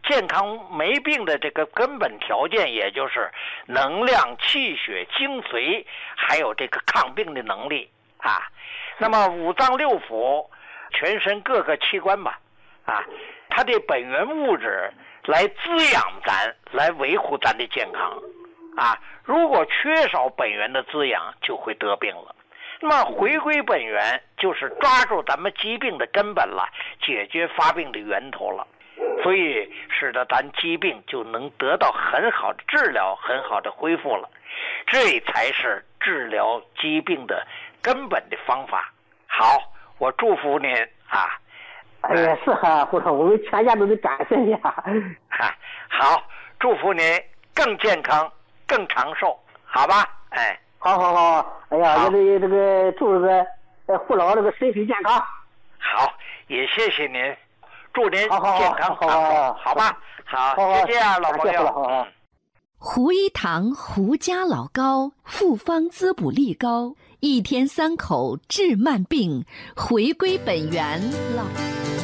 健康没病的这个根本条件，也就是能量、气血、精髓，还有这个抗病的能力啊。那么五脏六腑，全身各个器官吧，啊，它的本源物质来滋养咱，来维护咱的健康啊。如果缺少本源的滋养，就会得病了。那么回归本源，就是抓住咱们疾病的根本了，解决发病的源头了，所以使得咱疾病就能得到很好的治疗，很好的恢复了。这才是治疗疾病的根本的方法。好，我祝福您啊！ 哎呀，是哈，胡总，我们全家都得感谢你啊！ 好，祝福您更健康、更长寿，好吧？哎。 好，哎呀，也得这个祝这个胡老这个身体健康。 好，也谢谢您，祝您健康长寿，好吧？好，就这样，老朋友。 胡一堂胡家老高，复方滋补力高，1天3口治慢病，回归本源老。